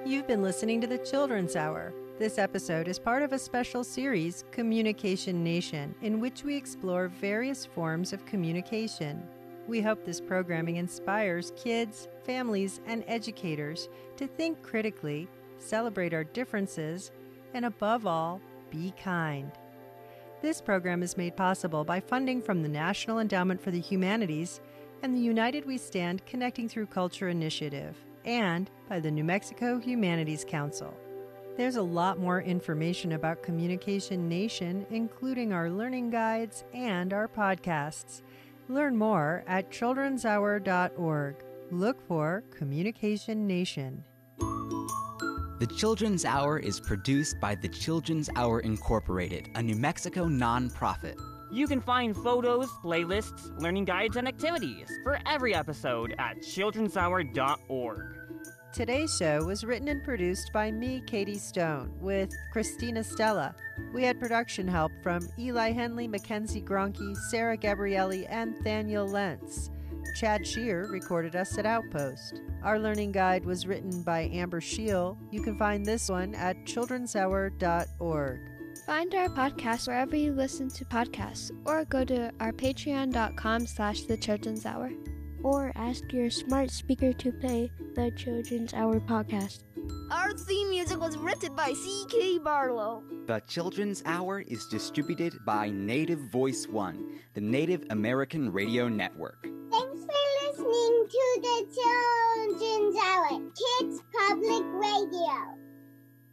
You've been listening to the Children's Hour. This episode is part of a special series, Communication Nation, in which we explore various forms of communication. We hope this programming inspires kids, families, and educators to think critically, celebrate our differences, and above all, be kind. This program is made possible by funding from the National Endowment for the Humanities and the United We Stand Connecting Through Culture initiative, and by the New Mexico Humanities Council. There's a lot more information about Communication Nation, including our learning guides and our podcasts. Learn more at childrenshour.org. Look for Communication Nation. The Children's Hour is produced by the Children's Hour Incorporated, a New Mexico nonprofit. You can find photos, playlists, learning guides, and activities for every episode at childrenshour.org. Today's show was written and produced by me, Katie Stone, with Christina Stella. We had production help from Eli Henley, Mackenzie Gronke, Sarah Gabrielli, and Thaniel Lentz. Chad Shear recorded us at Outpost. Our learning guide was written by Amber Scheel. You can find this one at childrenshour.org. Find our podcast wherever you listen to podcasts, or go to our patreon.com/The Children's Hour. Or ask your smart speaker to play the Children's Hour podcast. Our theme music was written by C.K. Barlow. The Children's Hour is distributed by Native Voice One, the Native American Radio Network. Thanks for listening to the Children's Hour, Kids Public Radio.